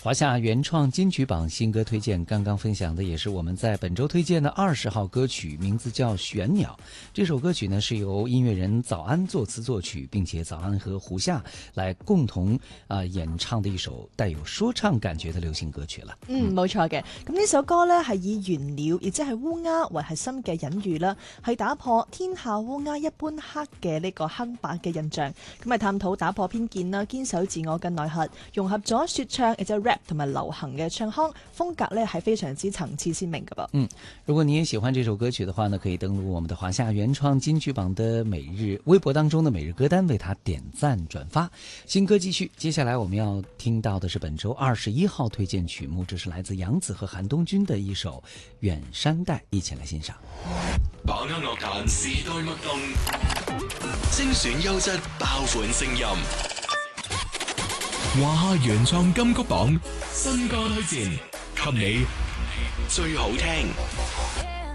华夏原创金曲榜新歌推荐，刚刚分享的也是我们在本周推荐的20号歌曲，名字叫《玄鸟》。这首歌曲呢是由音樂人早安作詞作曲，並且早安和胡夏來共同演唱的一首帶有說唱感覺的流行歌曲啦。 冇錯嘅。咁呢首歌呢係以玄鳥，亦即係烏鴉為核心嘅隱喻啦，係打破天下烏鴉一般黑嘅呢個黑白嘅印象，咁係探討打破偏見啦，堅守自我嘅內核，融合咗說唱，亦即係 rap 同埋流行嘅唱腔風格呢係非常之層次鮮明嘅噃。 如果你也喜歡這首歌曲的話呢，可以登錄我們的華夏原創金曲榜的每日微博當中的每日歌單，為它點讚轉發。新歌繼續，接下來我們要聽到的是本周21號推薦曲目，這是來自楊子和韓東君的一首《遠山黛》，一起來欣賞。 把握樂壇時代脈動，精選優質爆款聲音。華夏原創金曲榜新歌推薦，給你最好聽。